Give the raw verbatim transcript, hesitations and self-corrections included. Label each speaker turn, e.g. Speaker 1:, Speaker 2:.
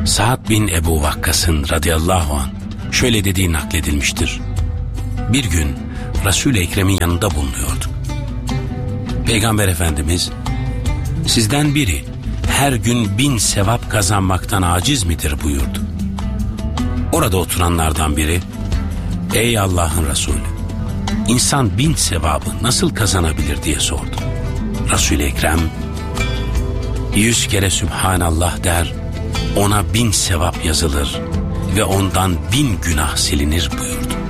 Speaker 1: Sa'd bin Ebu Vakkas'ın radıyallahu anh şöyle dediği nakledilmiştir. Bir gün Resul-i Ekrem'in yanında bulunuyorduk. Peygamber Efendimiz, sizden biri her gün bin sevap kazanmaktan aciz midir buyurdu. Orada oturanlardan biri, ey Allah'ın Resulü, insan bin sevabı nasıl kazanabilir diye sordu. Resul-i Ekrem, yüz kere Sübhanallah der, ona bin sevap yazılır ve ondan bin günah silinir buyurdu.